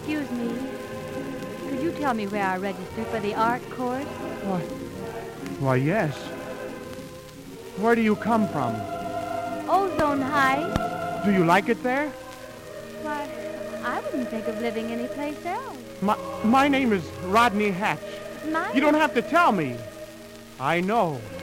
Excuse me. Could you tell me where I register for the art course? Why, yes. Where do you come from? Ozone Heights. Do you like it there? Why, I wouldn't think of living anyplace else. My name is Rodney Hatch. Mine? You don't have to tell me. I know.